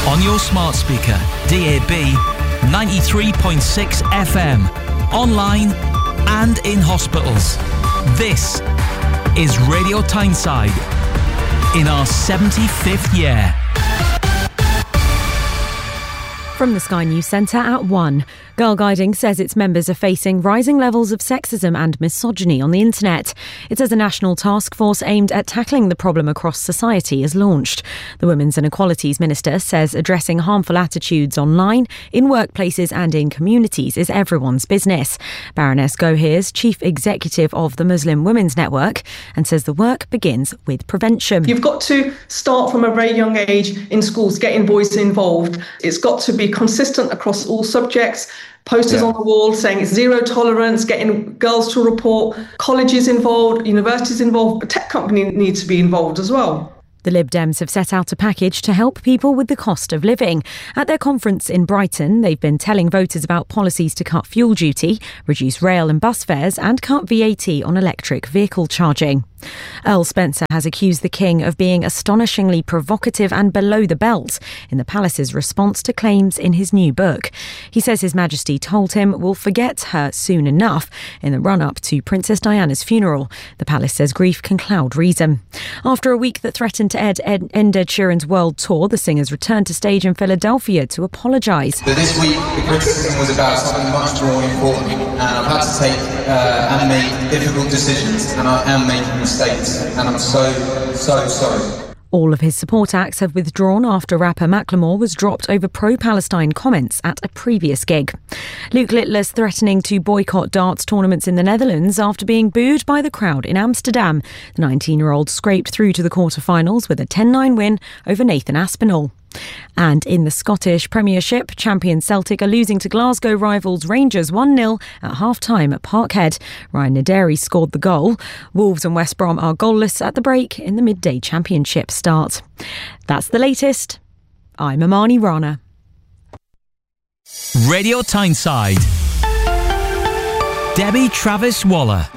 On your smart speaker, DAB, 93.6 FM, online and in hospitals. This is Radio Tyneside in our 75th year. From the Sky News Centre at 1. Girl Guiding says its members are facing rising levels of sexism and misogyny on the internet. It says a national task force aimed at tackling the problem across society is launched. The Women's and Equalities Minister says addressing harmful attitudes online, in workplaces and in communities is everyone's business. Baroness Gohir is Chief Executive of the Muslim Women's Network and says the work begins with prevention. You've got to start from a very young age in schools, getting boys involved. It's got to be consistent across all subjects. Posters on the wall saying it's zero tolerance, getting girls to report, colleges involved, universities involved, but tech companies need to be involved as well. The Lib Dems have set out a package to help people with the cost of living. At their conference in Brighton, they've been telling voters about policies to cut fuel duty, reduce rail and bus fares and cut VAT on electric vehicle charging. Earl Spencer has accused the King of being astonishingly provocative and below the belt in the palace's response to claims in his new book. He says His Majesty told him we'll forget her soon enough in the run-up to Princess Diana's funeral. The palace says grief can cloud reason. After a week that threatened to end Ed Sheeran's world tour, the singer's returned to stage in Philadelphia to apologise. This week the criticism was about something much more important, and I've had to take and make difficult decisions, and I am making mistakes, and I'm so sorry. All of his support acts have withdrawn after rapper Macklemore was dropped over pro-Palestine comments at a previous gig. Luke Littler's threatening to boycott darts tournaments in the Netherlands after being booed by the crowd in Amsterdam. The 19-year-old scraped through to the quarter-finals with a 10-9 win over Nathan Aspinall. And in the Scottish Premiership, champion Celtic are losing to Glasgow rivals Rangers 1-0 at half-time at Parkhead. Ryan Naderi scored the goal. Wolves and West Brom are goalless at the break in the midday championship start. That's the latest. I'm Amani Rana. Radio Tyneside. Debbie Travis-Waller.